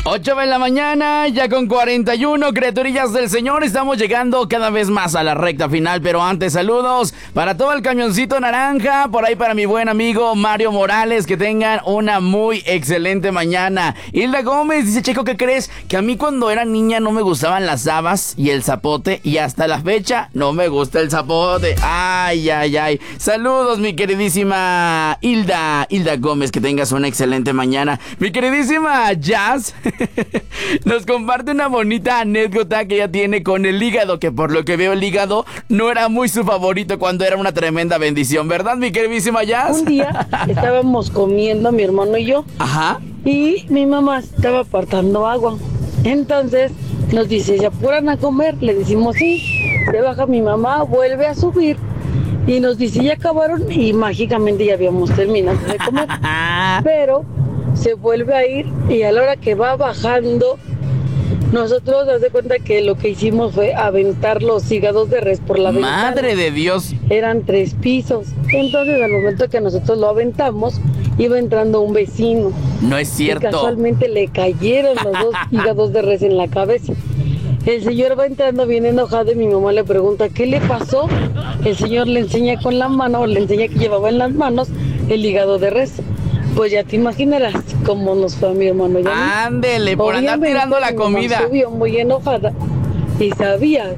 8 de la mañana, ya con 41, criaturillas del Señor, estamos llegando cada vez más a la recta final, pero antes saludos para todo el camioncito naranja, por ahí para mi buen amigo Mario Morales, que tengan una muy excelente mañana. Hilda Gómez dice, Checo, ¿qué crees? Que a mí cuando era niña no me gustaban las habas y el zapote, y hasta la fecha no me gusta el zapote. Ay, ay, ay. Saludos, mi queridísima Hilda Gómez, que tengas una excelente mañana. Mi queridísima Jazz nos comparte una bonita anécdota que ella tiene con el hígado, que por lo que veo el hígado no era muy su favorito cuando era una tremenda bendición, ¿verdad, mi queridísima Jazz? Un día estábamos comiendo mi hermano y yo. Ajá. Y mi mamá estaba apartando agua. Entonces nos dice, ¿se apuran a comer? Le decimos sí. Se baja mi mamá, vuelve a subir y nos dice, ya acabaron, y mágicamente ya habíamos terminado de comer. Pero se vuelve a ir y a la hora que va bajando, nosotros nos de cuenta que lo que hicimos fue aventar los hígados de res por la ventana. ¡Madre de Dios! Eran 3 pisos. Entonces al momento que nosotros lo aventamos, iba entrando un vecino. No es Y cierto. casualmente le cayeron los 2 hígados de res en la cabeza. El señor va entrando bien enojado y mi mamá le pregunta, ¿qué le pasó? El señor le enseña con la mano, le enseña que llevaba en las manos el hígado de res. Pues ya te imaginarás cómo nos fue a mi hermano. Ándele, por andar Obviamente, tirando la mi mamá comida. subió muy enojada y sabía